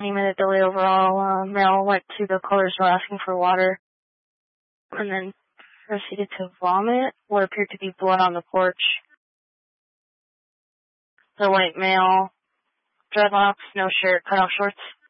20-minute delay overall. Male went to the color store asking for water and then proceeded to vomit what appeared to be blood on the porch. The white male, dreadlocks, no shirt, cut off shorts.